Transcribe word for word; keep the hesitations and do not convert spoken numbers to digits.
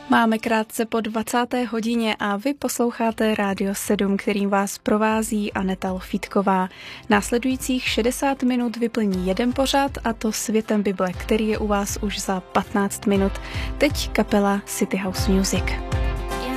Máme krátce po dvacáté hodině a vy posloucháte Rádio sedm, kterým vás provází Aneta Lofítková. Následujících šedesát minut vyplní jeden pořad, a to Světem Bible, který je u vás už za patnáct minut. Teď kapela City House Music.